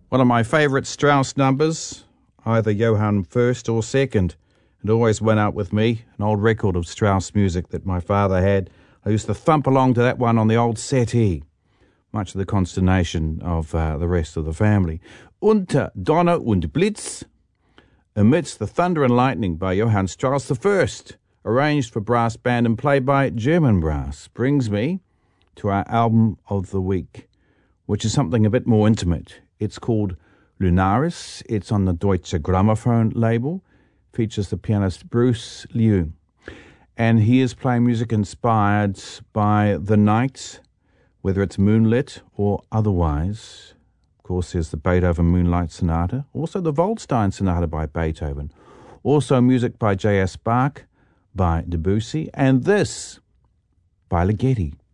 One of my favourite Strauss numbers, either Johann first or second. It always went out with me, an old record of Strauss music that my father had. I used to thump along to that one on the old settee, much to the consternation of the rest of the family. Unter Donner und Blitz, Amidst the Thunder and Lightning by Johann Strauss I, arranged for brass band and played by German brass, brings me to our album of the week, which is something a bit more intimate. It's called Lunaris. It's on the Deutsche Grammophon label. Features the pianist Bruce Liu. And he is playing music inspired by the night, whether it's moonlit or otherwise. Of course, there's the Beethoven Moonlight Sonata. Also the Waldstein Sonata by Beethoven. Also music by J.S. Bach, by Debussy. And this by Ligeti.